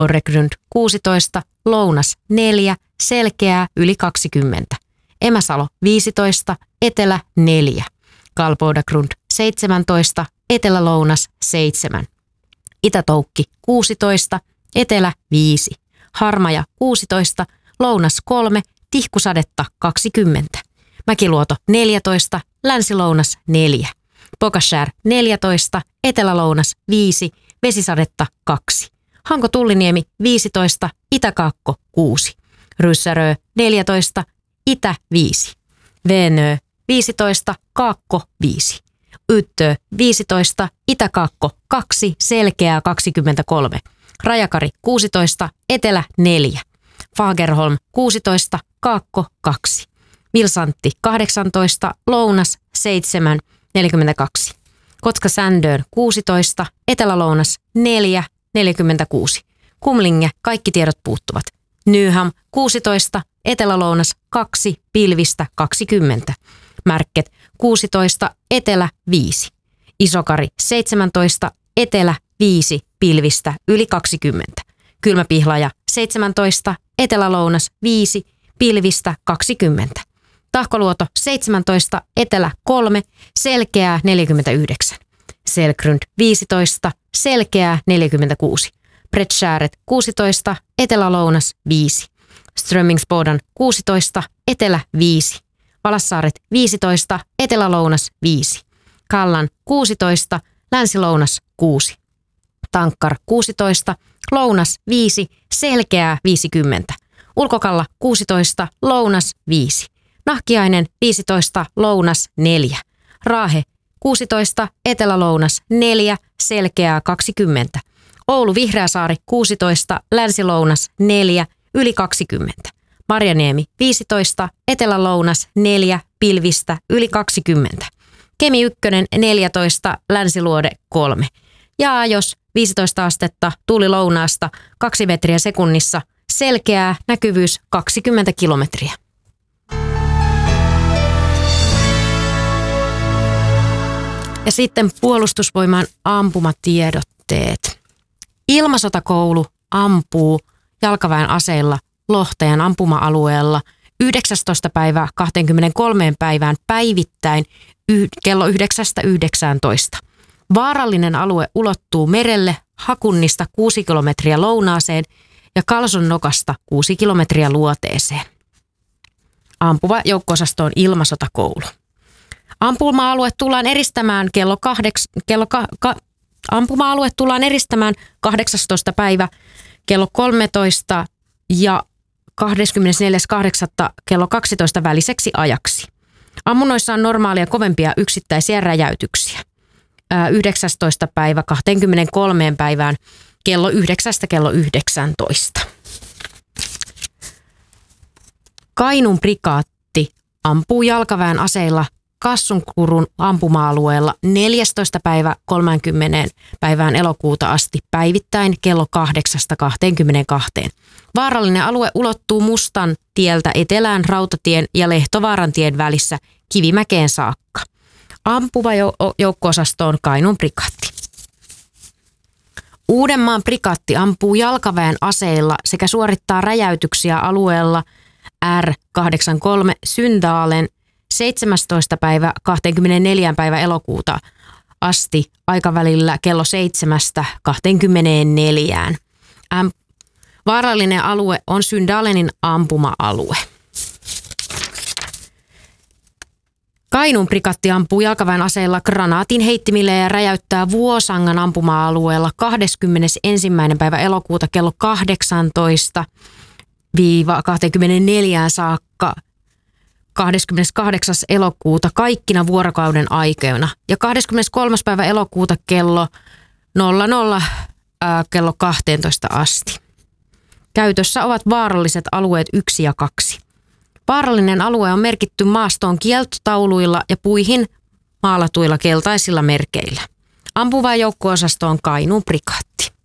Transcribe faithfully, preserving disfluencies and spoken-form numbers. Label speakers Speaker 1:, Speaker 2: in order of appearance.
Speaker 1: Orregrund kuusitoista, lounas neljä, selkeää yli kaksikymmentä. Emäsalo viisitoista, etelä neljä. Kalbodagrund seitsemäntoista, etelä-lounas seitsemän. Itätoukki kuusitoista, etelä viisi. Harmaja kuusitoista, lounas kolme, tihkusadetta kaksikymmentä. Mäkiluoto neljätoista, länsi-lounas neljä. Pokaskär neljätoista, etelä-lounas viisi, vesisadetta kaksi. Hanko Tulliniemi viisitoista, Itä-Kaakko kuusi. Ryssärö neljätoista, Itä viisi. Veenö viisitoista, Kaakko viisi. Yttö viisitoista, Itä-Kaakko kaksi, selkeää kaksikymmentäkolme. Rajakari kuusitoista, etelä neljä. Fagerholm kuusitoista, Kaakko kaksi. Vilsantti kahdeksantoista, lounas seitsemän, neljäkymmentäkaksi. Kotka-Sändön kuusitoista, etelä-lounas neljä, neljäkymmentäkuusi. Kumlinge, kaikki tiedot puuttuvat. Nyham kuusitoista, etelä-lounas kaksi, pilvistä kaksikymmentä. Märket kuusitoista, etelä viisi. Isokari seitsemäntoista, etelä viisi, pilvistä yli kaksikymmentä. Kylmäpihlaja seitsemäntoista, etelä-lounas viisi, pilvistä kaksikymmentä. Tahkoluoto seitsemäntoista, etelä kolme, selkeää neljäkymmentäyhdeksän. Selgrund viisitoista, selkeää neljäkymmentäkuusi. Bredskääret kuusitoista, etelä-lounas viisi. Strömmingsbodan kuusitoista, etelä viisi. Valassaaret viisitoista, etelä-lounas viisi. Kallan kuusitoista, länsi-lounas kuusi. Tankkar kuusitoista, lounas viisi, selkeää viisikymmentä. Ulkokalla kuusitoista, lounas viisi. Nahkiainen viisitoista, lounas neljä. Raahe kuusitoista, etelä-lounas neljä, selkeää kaksikymmentä. Oulu Vihreäsaari kuusitoista, länsi-lounas neljä, yli kaksikymmentä. Marjaniemi viisitoista, etelä-lounas neljä, pilvistä yli kaksikymmentä. Kemi ykkönen neljätoista, länsiluode kolme. Ja Ajos viisitoista astetta, tuuli lounaasta kaksi metriä sekunnissa, selkeää näkyvyys kaksikymmentä kilometriä. Ja sitten puolustusvoiman ampumatiedotteet. Ilmasotakoulu ampuu jalkaväen aseilla Lohtajan ampuma-alueella yhdeksästoista päivää kaksikymmentäkolme päivään päivittäin kello yhdeksästä yhdeksääntoista. Vaarallinen alue ulottuu merelle Hakunnista kuusi kilometriä lounaaseen ja Kalson nokasta kuusi kilometriä luoteeseen. Ampuva joukko-osasto on ilmasotakoulu. Ampuma-alue tullaan eristämään kello kahdeks, kello ka, ka, ampuma-alue tullaan eristämään kahdeksastoista päivä kello kolmetoista ja kahdeskymmenesneljäs kahdeksatta kello kaksitoista väliseksi ajaksi. Ammunnoissa on normaalia kovempia yksittäisiä räjäytyksiä. yhdeksästoista päivä kaksikymmentäkolme päivään kello yhdeksästä kello yhdeksäntoista. Kainuun prikaatti ampuu jalkaväen aseilla Kassunkurun ampuma-alueella neljästoista päivä kolmekymmentä päivään elokuuta asti päivittäin kello kahdeksasta kaksikymmentäkaksi. Vaarallinen alue ulottuu Mustan tieltä etelään Rautatien ja Lehtovaaran tien välissä Kivimäkeen saakka. Ampuva joukko-osasto on Kainuun prikaatti. Uudenmaan prikaatti ampuu jalkaväen aseilla sekä suorittaa räjäytyksiä alueella R kahdeksankymmentäkolme Syndaalen seitsemästoista päivä kaksikymmentäneljä päivä elokuuta asti aikavälillä kello seitsemästä kaksikymmentäneljään. Äm, vaarallinen alue on Syndaalenin ampuma-alue. Kainuun prikaatti ampuu jalkaväen aseella granaatin heittimille ja räjäyttää Vuosangan ampuma-alueella kahdeskymmenesensimmäinen päivä elokuuta kello kahdeksantoista kaksikymmentäneljään saakka kahdeskymmeneskahdeksas elokuuta kaikkina vuorokauden aikoina ja kahdeskymmeneskolmas päivä elokuuta kello nolla nolla ää, kello kaksitoista asti. Käytössä ovat vaaralliset alueet yksi ja kaksi. Vaarallinen alue on merkitty maastoon kieltotauluilla ja puihin maalatuilla keltaisilla merkeillä. Ampuva joukko-osasto on Kainuun prikaatti.